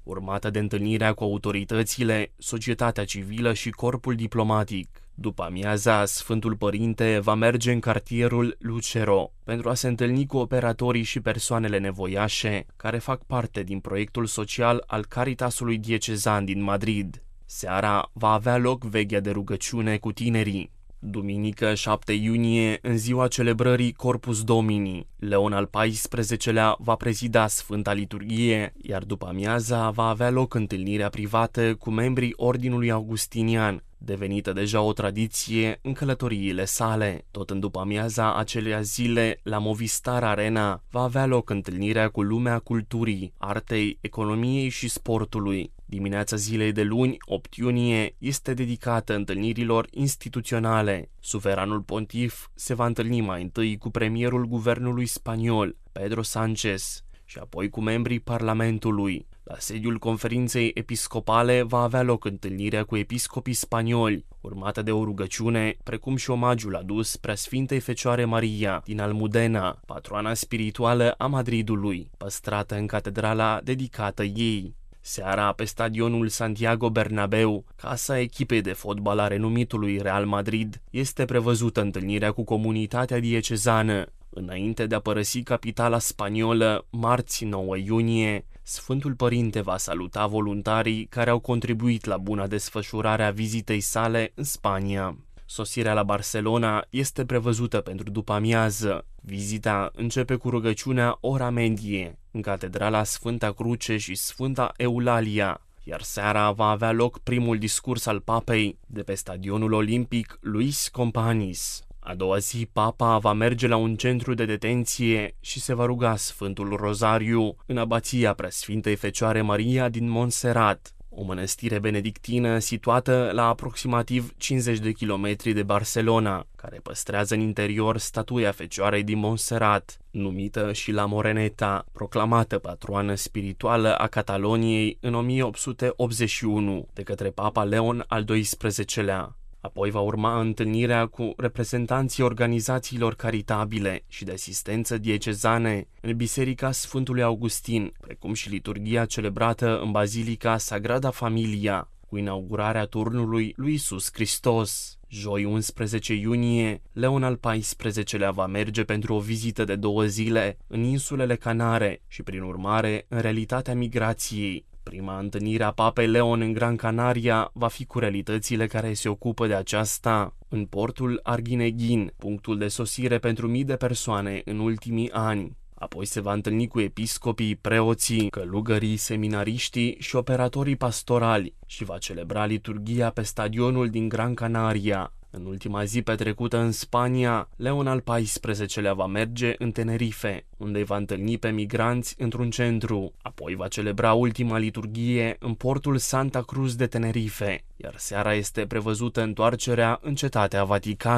urmată de întâlnirea cu autoritățile, societatea civilă și corpul diplomatic. După amiaza, Sfântul Părinte va merge în cartierul Lucero pentru a se întâlni cu operatorii și persoanele nevoiașe care fac parte din proiectul social al Caritasului diecezan din Madrid. Seara va avea loc veghea de rugăciune cu tinerii. Duminică 7 iunie, în ziua celebrării Corpus Domini, Leon al XIV-lea va prezida Sfânta Liturghie, iar după amiaza va avea loc întâlnirea privată cu membrii Ordinului Augustinian, devenită deja o tradiție în călătoriile sale. Tot în după amiaza acelea zile, la Movistar Arena, va avea loc întâlnirea cu lumea culturii, artei, economiei și sportului. Dimineața zilei de luni, 8 iunie, este dedicată întâlnirilor instituționale. Suveranul pontif se va întâlni mai întâi cu premierul guvernului spaniol, Pedro Sánchez, și apoi cu membrii Parlamentului. La sediul conferinței episcopale va avea loc întâlnirea cu episcopii spanioli, urmată de o rugăciune, precum și omagiul adus Preasfintei Fecioare Maria din Almudena, patroana spirituală a Madridului, păstrată în catedrala dedicată ei. Seara, pe stadionul Santiago Bernabéu, casa echipei de fotbal a renumitului Real Madrid, este prevăzută întâlnirea cu comunitatea diecezană. Înainte de a părăsi capitala spaniolă, marți 9 iunie, Sfântul Părinte va saluta voluntarii care au contribuit la buna desfășurare a vizitei sale în Spania. Sosirea la Barcelona este prevăzută pentru după amiază. Vizita începe cu rugăciunea Ora Medie în catedrala Sfânta Cruce și Sfânta Eulalia, iar seara va avea loc primul discurs al papei de pe stadionul olimpic Luis Companys. A doua zi, papa va merge la un centru de detenție și se va ruga Sfântul Rozariu în abația Preasfintei Fecioare Maria din Montserrat, o mănăstire benedictină situată la aproximativ 50 de kilometri de Barcelona, care păstrează în interior statuia Fecioarei din Montserrat, numită și la Moreneta, proclamată patroană spirituală a Cataloniei în 1881 de către Papa Leon al XII-lea. Apoi va urma întâlnirea cu reprezentanții organizațiilor caritabile și de asistență diecezane în Biserica Sfântului Augustin, precum și liturghia celebrată în Bazilica Sagrada Familia, cu inaugurarea turnului lui Iisus Hristos. Joi 11 iunie, Leon al XIV-lea va merge pentru o vizită de 2 zile în insulele Canare și, prin urmare, în realitatea migrației. Prima întâlnire a Papei Leon în Gran Canaria va fi cu realitățile care se ocupă de aceasta în portul Arguineguín, punctul de sosire pentru mii de persoane în ultimii ani. Apoi se va întâlni cu episcopii, preoții, călugării, seminariștii și operatorii pastorali și va celebra liturghia pe stadionul din Gran Canaria. În ultima zi petrecută în Spania, Leon al XIV-lea va merge în Tenerife, unde îi va întâlni pe migranți într-un centru. Apoi va celebra ultima liturghie în portul Santa Cruz de Tenerife, iar seara este prevăzută întoarcerea în Cetatea Vaticanului.